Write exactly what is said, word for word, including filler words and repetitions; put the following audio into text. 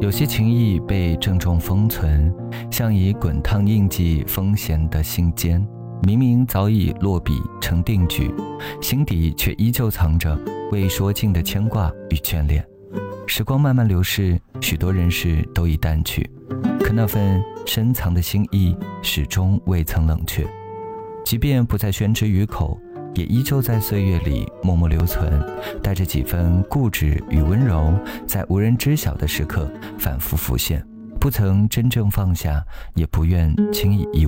有些情谊被郑重封存，像以滚烫印记封闲的心间，明明早已落笔成定局，心底却依旧藏着未说尽的牵挂与眷恋。时光慢慢流逝，许多人事都已淡去，可那份深藏的心意始终未曾冷却，即便不再宣之于口，也依旧在岁月里默默留存，带着几分固执与温柔，在无人知晓的时刻反复浮现，不曾真正放下，也不愿轻易遗忘。